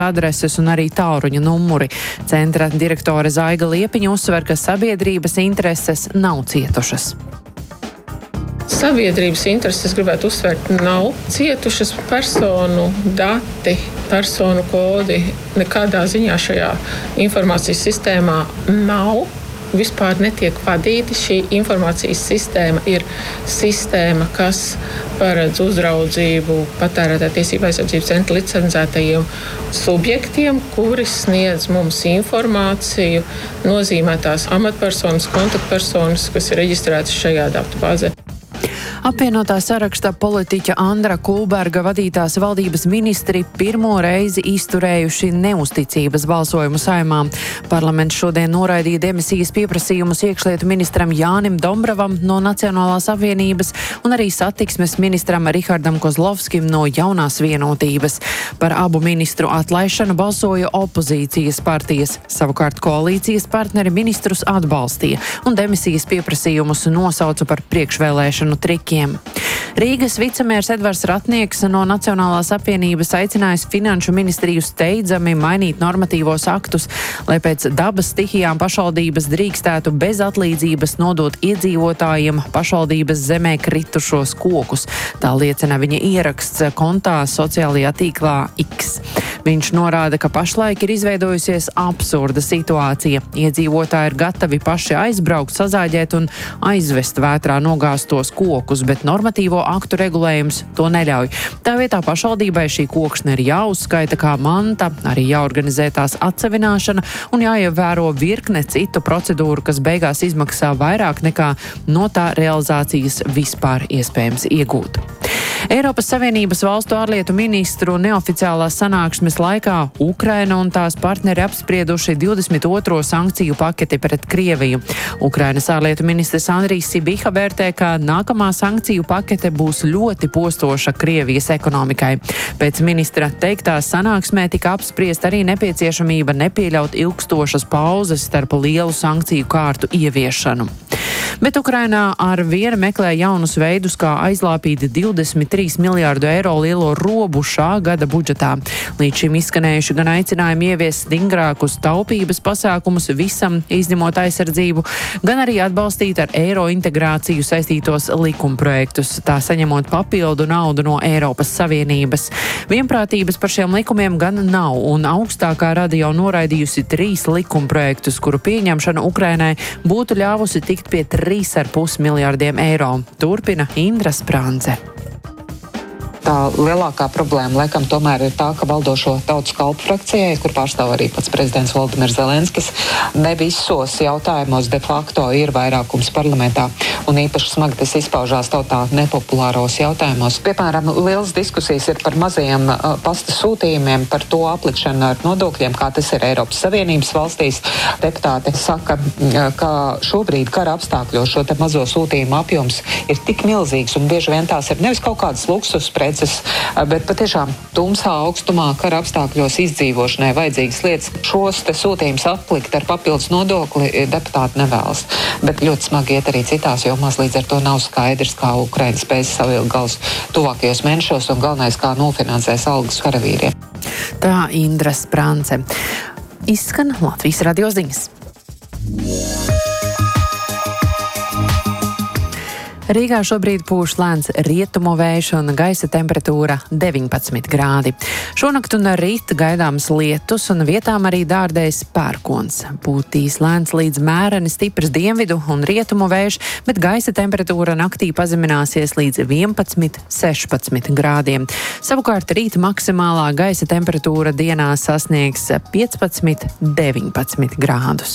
adreses un arī tālruņa numuri. Centra direktore Zaiga Liepiņa uzsver, ka sabiedrības intereses nav cietušas. Sabiedrības intereses, gribētu uzsvērt, nav cietušas. Personu dati, personu kodi nekādā ziņā šajā informācijas sistēmā nav. Vispār netiek vadīti. Šī informācijas sistēma ir sistēma, kas paredz uzraudzību patērētāju tiesību aizsardzības centra licencētajiem subjektiem, kuri sniedz mums informāciju, nozīmētās amatpersonas, kontaktpersonas, kas ir reģistrētas šajā datubāzē. Apvienotā saraksta politiķa Andra Kulberga vadītās valdības ministri pirmo reizi izturējuši neusticības balsojumu Saeimā. Parlaments šodien noraidīja demisijas pieprasījumus iekšlietu ministram Jānim Dombrovam no Nacionālās apvienības un arī satiksmes ministram Rihardam Kozlovskim no Jaunās vienotības. Par abu ministru atlaišanu balsoja opozīcijas partijas. Savukārt koalīcijas partneri ministrus atbalstīja un demisijas pieprasījumus nosauca par priekšvēlēšanu trikiem. Rīgas vicemērs Edvards Ratnieks no Nacionālās apvienības aicinājis Finanšu ministriju steidzami mainīt normatīvos aktus, lai pēc dabas stihijām pašvaldības drīkstētu bez atlīdzības nodot iedzīvotājiem pašvaldības zemē kritušos kokus. Tā liecina viņa ieraksts kontā sociālajā tīklā X. Viņš norāda, ka pašlaik ir izveidojusies absurda situācija. Iedzīvotāji ir gatavi paši aizbraukt, sazāģēt un aizvest vētrā nogāstos kokus, bet normatīvo aktu regulējums to neļauj. Tā vietā pašvaldībai šī kokšana ir jāuzskaita kā manta, arī jāorganizē tās atsevināšana un jāievēro virkne citu procedūru, kas beigās izmaksā vairāk nekā no tā realizācijas vispār iespējams iegūt. Eiropas Savienības valstu ārlietu ministru neoficiālās sanāksmes laikā Ukraina un tās partneri apsprieduši 22. sankciju paketi pret Krieviju. Ukrainas ārlietu ministrs Andrijs Sibiha vērtē, ka nākamā sankciju pakete būs ļoti postoša Krievijas ekonomikai. Pēc ministra teiktās sanāksmē tika apspriest arī nepieciešamība nepieļaut ilgstošas pauzes starp lielu sankciju kārtu ieviešanu. Bet Ukrainā ar vienu meklē jaunus veidus, kā aizlāpīt 23 miljārdu eiro lielo robu šā gada budžetā. Līdz šim izskanējuši gan aicinājumi ieviest stingrākus taupības pasākumus visam, izņemot aizsardzību, gan arī atbalstīt ar eiro integrāciju saistītos likumprojektus, tā saņemot papildu naudu no Eiropas Savienības. Vienprātības par šiem likumiem gan nav, un augstākā rada jau noraidījusi 3 likumprojektus, kuru pieņemšana Ukrainai būtu ļāvusi tikt pie 3,5 miljārdiem eiro. Turpina Indra Sprance. Tā lielākā problēma, laikam, tomēr ir tā, ka valdošo Tautas kalpu frakcijai, kur pārstāv arī pats prezidents Volodimirs Zelenskis, ne visos jautājumos de facto ir vairākums parlamentā, un īpaši smagi tas izpaužās tautā nepopulāros jautājumos. Piemēram, lielas diskusijas ir par mazajiem pasta sūtījumiem, par to aplikšanu ar nodokļiem, kā tas ir Eiropas Savienības valstīs. Deputāti saka, ka šobrīd kara apstākļos šo te mazo sūtījumu apjoms ir tik milzīgs, un bieži vien tās ir nevis kaut kādas luksus preces, bet patiešām tumsā augstumā kara apstākļos izdzīvošanai vajadzīgas lietas. Šos te sūtījumus aplikt ar papildus nodokli deputāti nevēlas. Bet ļoti smagi iet arī citās jomās, līdz ar to nav skaidrs, kā Ukraina spēs savilkt galus tuvākajos mēnešos un galvenais, kā nofinansēs algas karavīriem. Tā Indra Sprance. Izskan Latvijas radio ziņas. Rīgā šobrīd pūš lēns rietumu vējš un gaisa temperatūra 19 grādi. Šonakt un rīt gaidāms lietus un vietām arī dārdēs pērkons. Pūtīs lēns līdz mēreni stiprs dienvidu un rietumu vējš, bet gaisa temperatūra naktī pazemināsies līdz 11-16 grādiem. Savukārt rīt maksimālā gaisa temperatūra dienā sasniegs 15-19 grādus.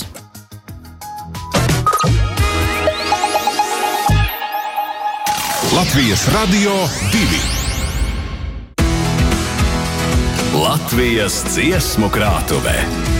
Latvijas radio 2. Latvijas dziesmu krātuvē.